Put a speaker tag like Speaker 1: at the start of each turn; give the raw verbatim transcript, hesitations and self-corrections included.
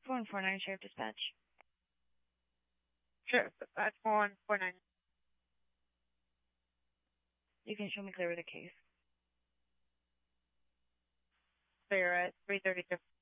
Speaker 1: four one four nine Sheriff Dispatch.
Speaker 2: Sheriff Dispatch, four one four nine.
Speaker 1: You can show me clear of the case.
Speaker 2: So you're at three thirty-two.